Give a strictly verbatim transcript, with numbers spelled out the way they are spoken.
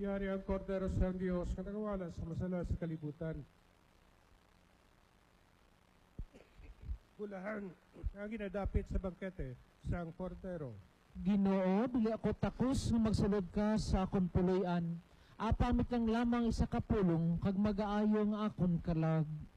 Yari ang Cordero sa Diyos, katagawala sa masala sa kalibutan. Bulahan ang ginadapit sa bangkete sa ang Cordero. Ginoo, dili ako takos nga magsulod ka sa akon puloy-an. Apamit lang lamang isa ka pulong kag mag-aayo nga akon kalag.